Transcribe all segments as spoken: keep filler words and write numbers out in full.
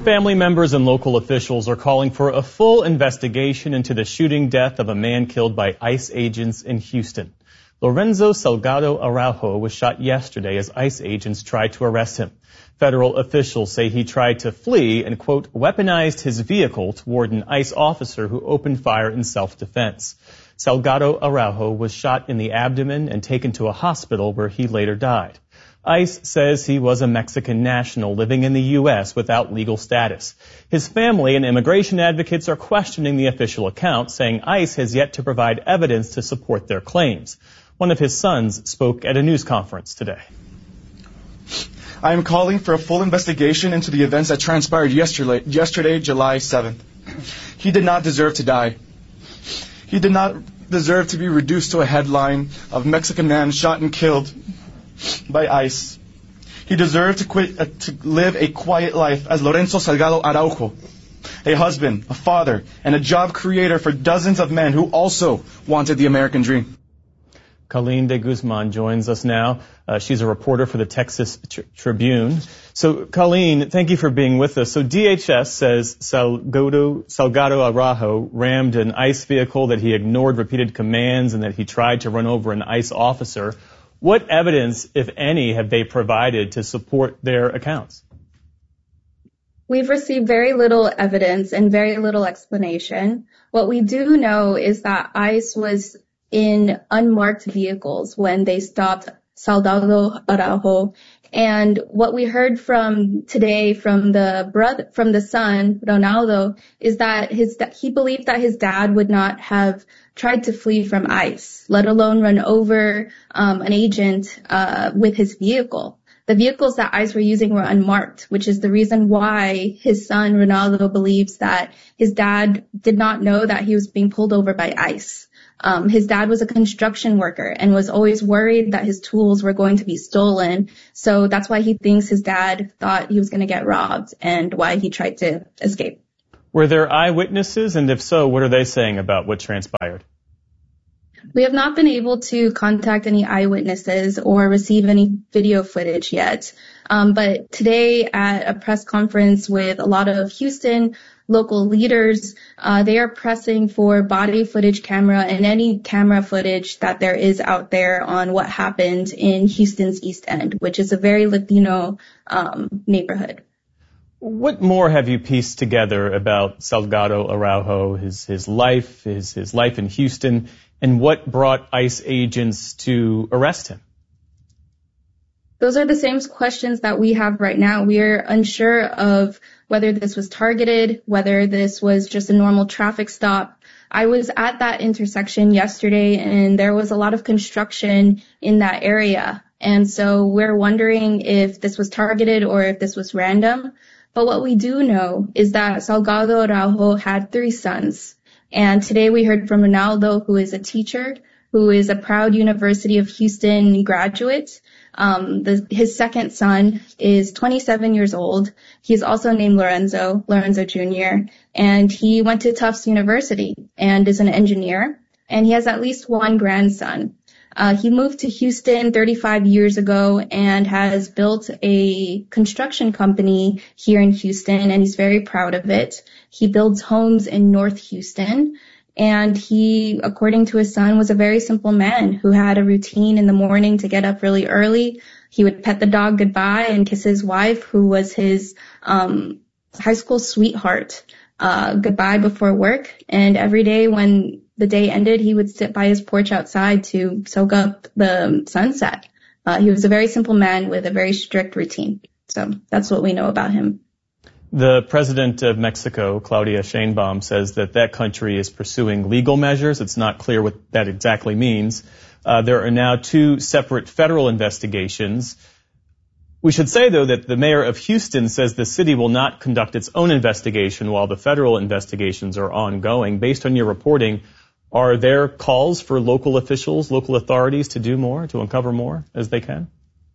Family members and local officials are calling for a full investigation into the shooting death of a man killed by ICE agents in Houston. Lorenzo Salgado Araujo was shot yesterday as ICE agents tried to arrest him. Federal officials say he tried to flee and, quote, weaponized his vehicle toward an ICE officer who opened fire in self-defense. Salgado Araujo was shot in the abdomen and taken to a hospital where he later died. ICE says he was a Mexican national living in the U S without legal status. His family and immigration advocates are questioning the official account, saying ICE has yet to provide evidence to support their claims. One of his sons spoke at a news conference today. I am calling for a full investigation into the events that transpired yesterday, yesterday, July seventh. He did not deserve to die. He did not deserve to be reduced to a headline of Mexican man shot and killed by ICE. He deserved to quit uh, to live a quiet life as Lorenzo Salgado Araujo, a husband, a father, and a job creator for dozens of men who also wanted the American dream. Colleen de Guzman joins us now. Uh, she's a reporter for the Texas Tr- Tribune. So, Colleen, thank you for being with us. So, D H S says Salgado, Salgado Araujo rammed an ICE vehicle, that he ignored repeated commands, and that he tried to run over an ICE officer. What evidence, if any, have they provided to support their accounts? We've received very little evidence and very little explanation. What we do know is that ICE was in unmarked vehicles when they stopped Salgado Araujo. And what we heard from today from the brother, from the son, Ronaldo, is that his, he believed that his dad would not have tried to flee from ICE, let alone run over um, an agent uh, with his vehicle. The vehicles that ICE were using were unmarked, which is the reason why his son, Ronaldo, believes that his dad did not know that he was being pulled over by ICE. Um, his dad was a construction worker and was always worried that his tools were going to be stolen. So that's why he thinks his dad thought he was going to get robbed and why he tried to escape. Were there eyewitnesses? And if so, what are they saying about what transpired? We have not been able to contact any eyewitnesses or receive any video footage yet. Um, but today at a press conference with a lot of Houston local leaders, uh, they are pressing for body footage camera and any camera footage that there is out there on what happened in Houston's East End, which is a very Latino um, neighborhood. What more have you pieced together about Salgado Araujo, his his life, his his life in Houston, and what brought ICE agents to arrest him? Those are the same questions that we have right now. We are unsure of whether this was targeted, whether this was just a normal traffic stop. I was at that intersection yesterday, and there was a lot of construction in that area. And so we're wondering if this was targeted or if this was random. But what we do know is that Salgado Araujo had three sons. And today we heard from Ronaldo, who is a teacher, who is a proud University of Houston graduate. Um, the, his second son is twenty-seven years old. He's also named Lorenzo, Lorenzo Junior, and he went to Tufts University and is an engineer, and he has at least one grandson. Uh, he moved to Houston thirty-five years ago and has built a construction company here in Houston, and he's very proud of it. He builds homes in North Houston. And he, according to his son, was a very simple man who had a routine in the morning to get up really early. He would pet the dog goodbye and kiss his wife, who was his um high school sweetheart, uh goodbye before work. And every day when the day ended, he would sit by his porch outside to soak up the sunset. Uh, he was a very simple man with a very strict routine. So that's what we know about him. The president of Mexico, Claudia Sheinbaum, says that that country is pursuing legal measures. It's not clear what that exactly means. Uh, there are now two separate federal investigations. We should say, though, that the mayor of Houston says the city will not conduct its own investigation while the federal investigations are ongoing. Based on your reporting, are there calls for local officials, local authorities to do more, to uncover more as they can?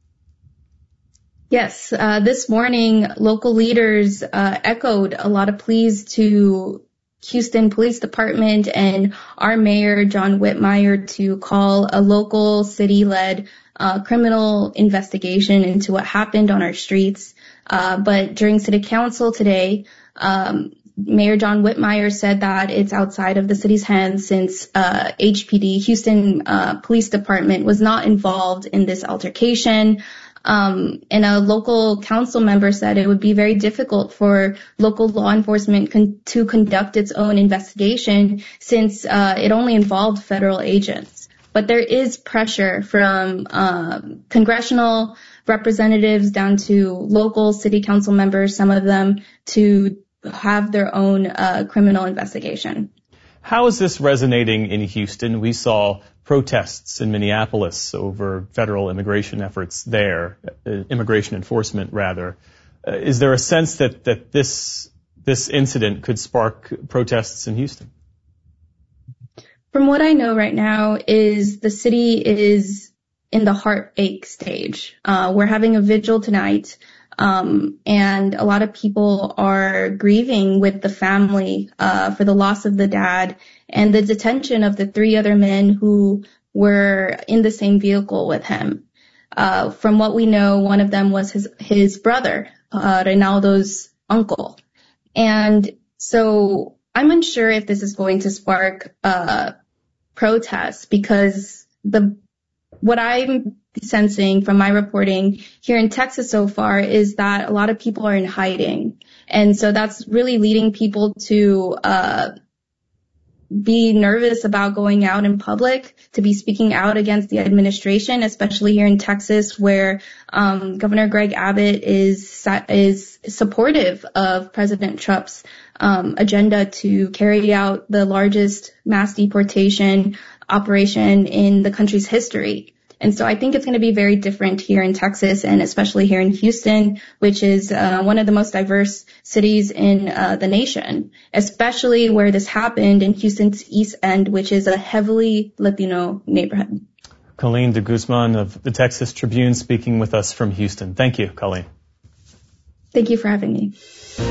Yes, uh, this morning, local leaders uh, echoed a lot of pleas to Houston Police Department and our mayor, John Whitmire, to call a local city-led uh, criminal investigation into what happened on our streets. Uh, but during city council today, um, Mayor John Whitmire said that it's outside of the city's hands since uh, H P D, Houston uh, Police Department, was not involved in this altercation. Um, and a local council member said it would be very difficult for local law enforcement con- to conduct its own investigation since uh, it only involved federal agents. But there is pressure from uh, congressional representatives down to local city council members, some of them, to have their own uh, criminal investigation. How is this resonating in Houston? We saw protests in Minneapolis over federal immigration efforts there, uh, immigration enforcement rather. Uh, is there a sense that, that this this incident could spark protests in Houston? From what I know right now is the city is in the heartache stage. Uh, we're having a vigil tonight. Um, and a lot of people are grieving with the family, uh, for the loss of the dad and the detention of the three other men who were in the same vehicle with him. Uh, from what we know, one of them was his, his brother, uh, Reynaldo's uncle. And so I'm unsure if this is going to spark, uh, protests because the, what I'm sensing from my reporting here in Texas so far is that a lot of people are in hiding. And so that's really leading people to uh be nervous about going out in public, to be speaking out against the administration, especially here in Texas where um Governor Greg Abbott is is supportive of President Trump's um agenda to carry out the largest mass deportation operation in the country's history. And so I think it's going to be very different here in Texas and especially here in Houston, which is uh, one of the most diverse cities in uh, the nation, especially where this happened in Houston's East End, which is a heavily Latino neighborhood. Colleen de Guzman of the Texas Tribune speaking with us from Houston. Thank you, Colleen. Thank you for having me.